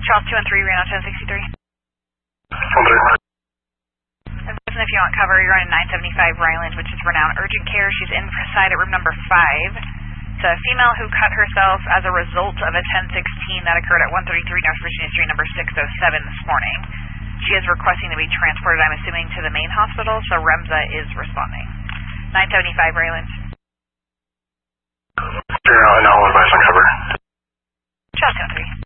Charles 213, Reno 1063. And if you want cover, you're on 975 Ryland, which is Renown Urgent Care. She's inside at room number 5. It's a female who cut herself as a result of a 1016 that occurred at 133 North Virginia Street, number 607 this morning. She is requesting to be transported, I'm assuming, to the main hospital, so REMSA is responding. 975 Ryland. You're now advised on cover. Charles 213.